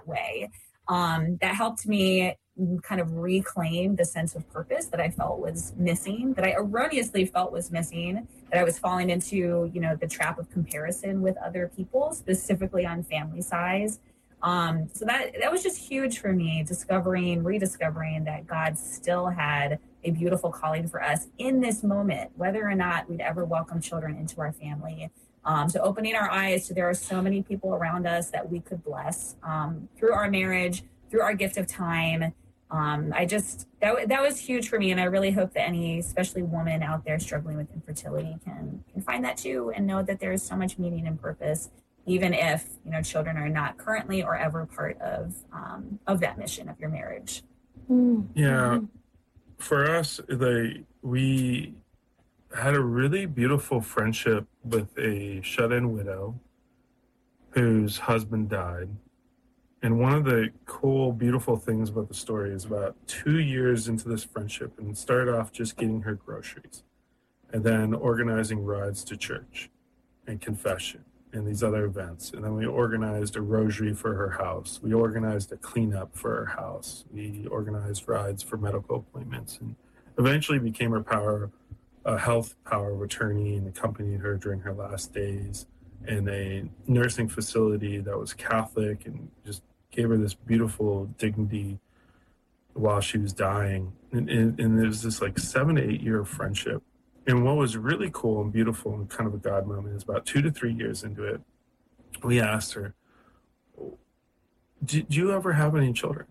that way. That helped me kind of reclaim the sense of purpose that I felt was missing, that I erroneously felt was missing, that I was falling into, the trap of comparison with other people, specifically on family size. So that was just huge for me, rediscovering that God still had a beautiful calling for us in this moment, whether or not we'd ever welcome children into our family. So opening our eyes to there are so many people around us that we could bless through our marriage, through our gift of time. That was huge for me, and I really hope that any, especially woman out there struggling with infertility, can find that too, and know that there is so much meaning and purpose, even if children are not currently or ever part of that mission of your marriage. Yeah, for us, we had a really beautiful friendship with a shut-in widow whose husband died. And one of the cool, beautiful things about the story is about 2 years into this friendship, and it started off just getting her groceries and then organizing rides to church and confession and these other events. And then we organized a rosary for her house. We organized a cleanup for her house. We organized rides for medical appointments, and eventually became her health power of attorney, and accompanied her during her last days in a nursing facility that was Catholic, and just gave her this beautiful dignity while she was dying. And there was this 7 to 8 year friendship. And what was really cool and beautiful and kind of a God moment is about 2 to 3 years into it, we asked her, did you ever have any children?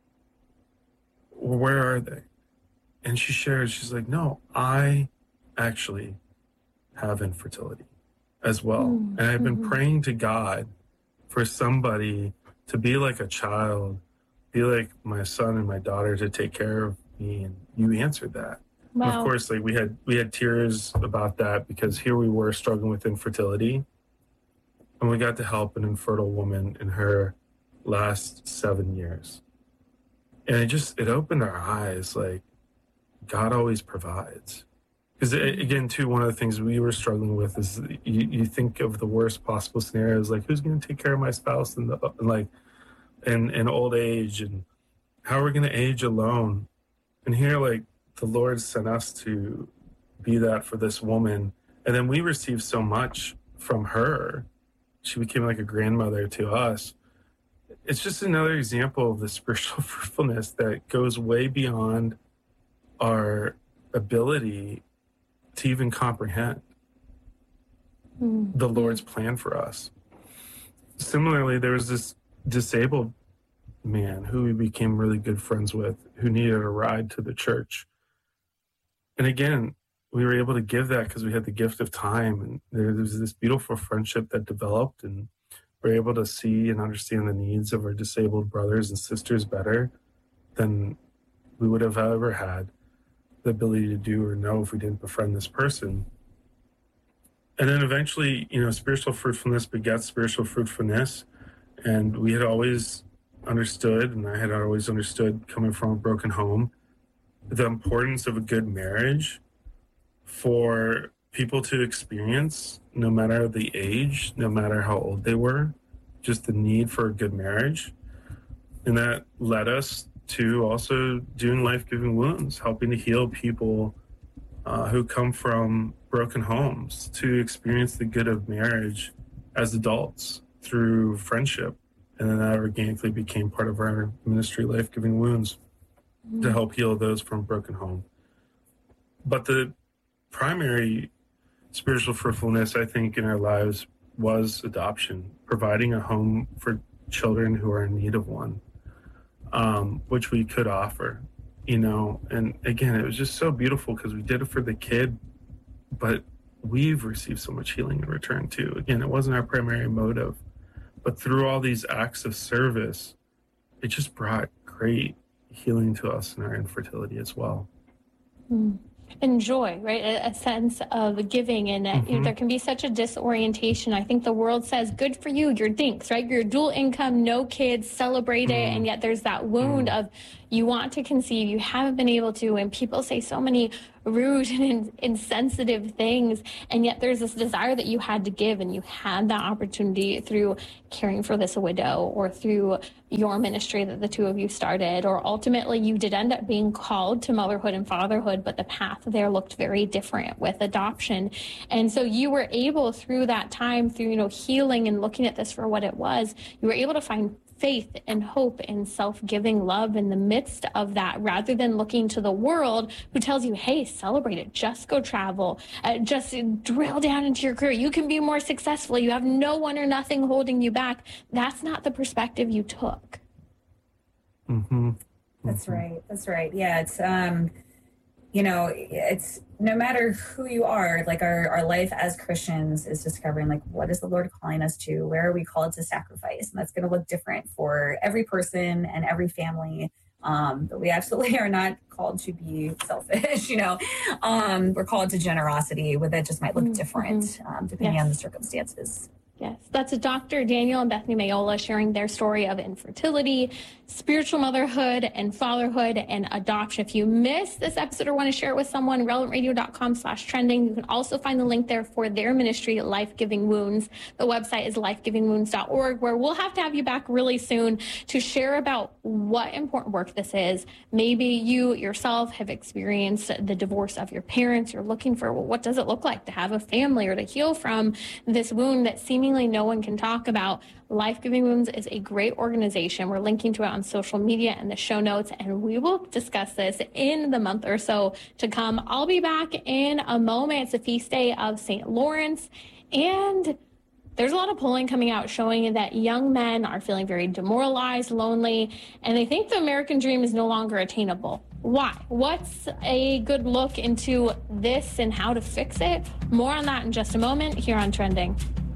Or where are they? And she shared, she's like, no, I actually have infertility as well. And I've been praying to God for somebody to be like a child, be like my son and my daughter, to take care of me. And you answered that. Wow. And of course, we had tears about that, because here we were struggling with infertility, and we got to help an infertile woman in her last 7 years. And it opened our eyes, God always provides. Because again, too, one of the things we were struggling with is you think of the worst possible scenarios, who's going to take care of my spouse in old age, and how we're going to age alone. And here, the Lord sent us to be that for this woman. And then we received so much from her. She became like a grandmother to us. It's just another example of the spiritual fruitfulness that goes way beyond our ability to even comprehend the Lord's plan for us. Similarly, there was this disabled man who we became really good friends with, who needed a ride to the church. And again, we were able to give that because we had the gift of time, and there was this beautiful friendship that developed, and we're able to see and understand the needs of our disabled brothers and sisters better than we would have ever had the ability to do or know if we didn't befriend this person. And then eventually, spiritual fruitfulness begets spiritual fruitfulness. And we had always understood, and I had always understood, coming from a broken home, the importance of a good marriage for people to experience, no matter the age, no matter how old they were, just the need for a good marriage. And that led us to also doing Life-Giving Wounds, helping to heal people who come from broken homes to experience the good of marriage as adults through friendship. And then that organically became part of our ministry, Life-Giving Wounds, to help heal those from broken home. But the primary spiritual fruitfulness, I think, in our lives was adoption, providing a home for children who are in need of one, which we could offer, and again, it was just so beautiful because we did it for the kid, but we've received so much healing in return too. Again, it wasn't our primary motive, but through all these acts of service, it just brought great healing to us in our infertility as well. And joy, right? A sense of giving, and there can be such a disorientation. I think the world says, good for you, you're dinks, right? You're dual income, no kids, celebrate it. And yet there's that wound of, you want to conceive, you haven't been able to, and people say so many rude and insensitive things, and yet there's this desire that you had to give, and you had that opportunity through caring for this widow or through your ministry that the two of you started, or ultimately you did end up being called to motherhood and fatherhood, but the path there looked very different with adoption. And so you were able, through that time, through, you know, healing and looking at this for what it was, you were able to find faith and hope and self-giving love in the midst of that, rather than looking to the world who tells you, hey, celebrate it, just go travel, just drill down into your career, you can be more successful, you have no one or nothing holding you back. That's not the perspective you took. Mm-hmm. That's right. Yeah, it's you know, it's no matter who you are, like our life as Christians is discovering, like, what is the Lord calling us to? Where are we called to sacrifice? And that's going to look different for every person and every family. But we absolutely are not called to be selfish, you know. We're called to generosity, but that just might look different depending on the circumstances. Yes, that's Dr. Daniel and Bethany Mayola sharing their story of infertility, spiritual motherhood, and fatherhood, and adoption. If you missed this episode or want to share it with someone, relevantradio.com/trending. You can also find the link there for their ministry, Life Giving Wounds. The website is lifegivingwounds.org, where we'll have to have you back really soon to share about what important work this is. Maybe you yourself have experienced the divorce of your parents. You're looking for, well, what does it look like to have a family or to heal from this wound that seemingly no one can talk about. Life Giving Wounds is a great organization. We're linking to it on social media and the show notes, and we will discuss this in the month or so to come. I'll be back in a moment. It's a feast day of St. Lawrence, and there's a lot of polling coming out showing that young men are feeling very demoralized, lonely, and they think the American dream is no longer attainable. Why? What's a good look into this and how to fix it? More on that in just a moment here on Trending.